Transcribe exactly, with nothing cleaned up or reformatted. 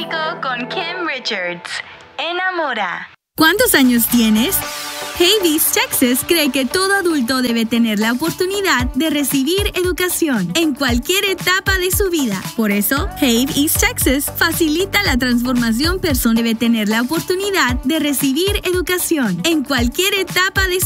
Básico con Kim Richards. Enamora. ¿Cuántos años tienes? Have East Texas cree que todo adulto debe tener la oportunidad de recibir educación en cualquier etapa de su vida. Por eso, Have East Texas facilita la transformación personal. Debe tener la oportunidad de recibir educación en cualquier etapa de su vida.